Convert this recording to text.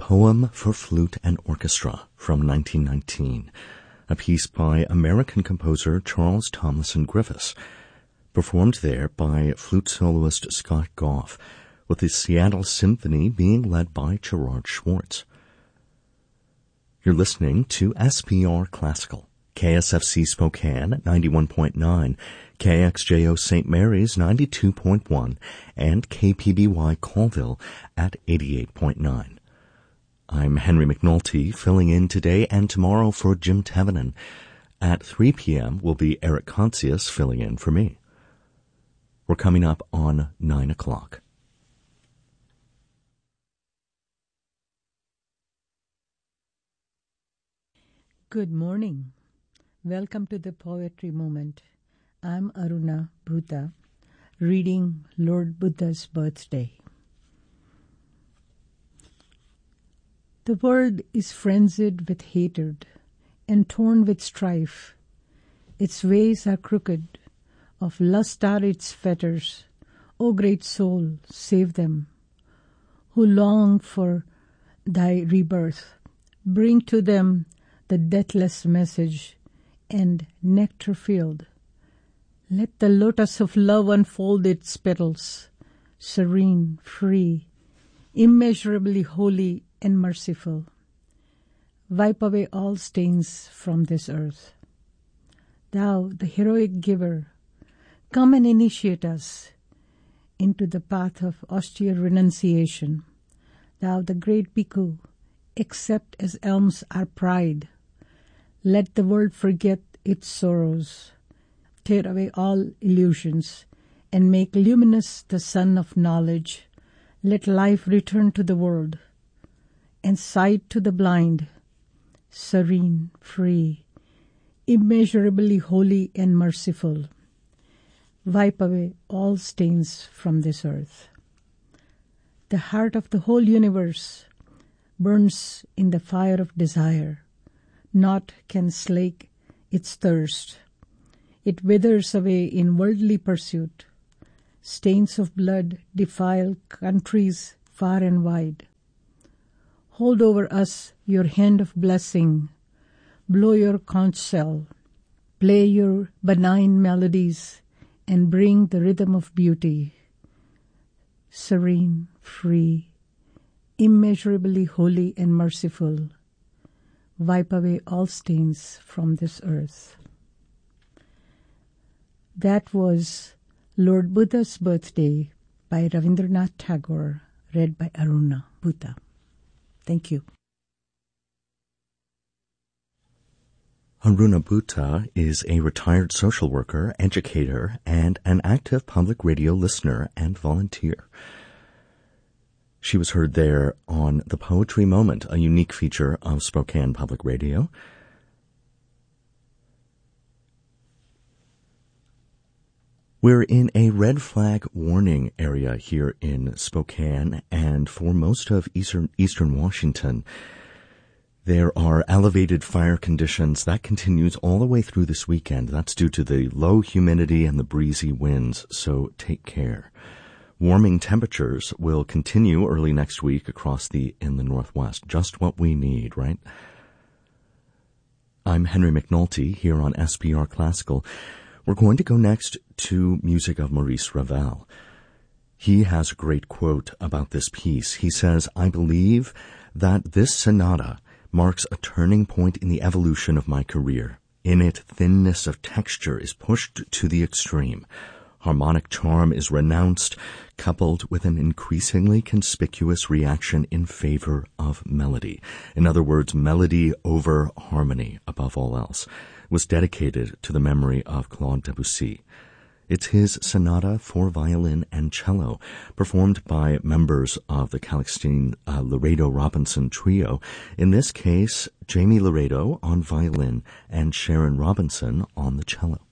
Poem for Flute and Orchestra from 1919, a piece by American composer Charles Tomlinson Griffiths, performed there by flute soloist Scott Goff, with the Seattle Symphony being led by Gerard Schwartz. You're listening to SPR Classical, KSFC Spokane at 91.9, KXJO St. Mary's 92.1, and KPBY Colville at 88.9. I'm Henry McNulty, filling in today and tomorrow for Jim Tevenin. At 3 p.m. will be Eric Consius filling in for me. We're coming up on 9 o'clock. Good morning. Welcome to the Poetry Moment. I'm Aruna Bhuta, reading Lord Buddha's birthday. The world is frenzied with hatred and torn with strife. Its ways are crooked, of lust are its fetters. O great soul, save them, who long for thy rebirth. Bring to them the deathless message and nectar filled. Let the lotus of love unfold its petals, serene, free, immeasurably holy and merciful. Wipe away all stains from this earth. Thou, the heroic giver, come and initiate us into the path of austere renunciation. Thou, the great Bhikkhu, accept as alms our pride. Let the world forget its sorrows, tear away all illusions, and make luminous the sun of knowledge. Let life return to the world, and sight to the blind, serene, free, immeasurably holy and merciful. Wipe away all stains from this earth. The heart of the whole universe burns in the fire of desire. Naught can slake its thirst. It withers away in worldly pursuit. Stains of blood defile countries far and wide. Hold over us your hand of blessing. Blow your conch shell. Play your benign melodies and bring the rhythm of beauty. Serene, free, immeasurably holy and merciful. Wipe away all stains from this earth. That was Lord Buddha's Birthday by Rabindranath Tagore, read by Aruna Bhuta. Thank you. Aruna Bhuta is a retired social worker, educator, and an active public radio listener and volunteer. She was heard there on The Poetry Moment, a unique feature of Spokane Public Radio. We're in a red flag warning area here in Spokane, and for most of eastern Washington, there are elevated fire conditions. That continues all the way through this weekend. That's due to the low humidity and the breezy winds, so take care. Warming temperatures will continue early next week across the inland Northwest. Just what we need, right? I'm Henry McNulty here on SPR Classical. We're going to go next to music of Maurice Ravel. He has a great quote about this piece. He says, "I believe that this sonata marks a turning point in the evolution of my career. In it, thinness of texture is pushed to the extreme. Harmonic charm is renounced, coupled with an increasingly conspicuous reaction in favor of melody." In other words, melody over harmony, above all else, was dedicated to the memory of Claude Debussy. It's his sonata for violin and cello, performed by members of the Calixtine Laredo-Robinson trio. In this case, Jamie Laredo on violin and Sharon Robinson on the cello.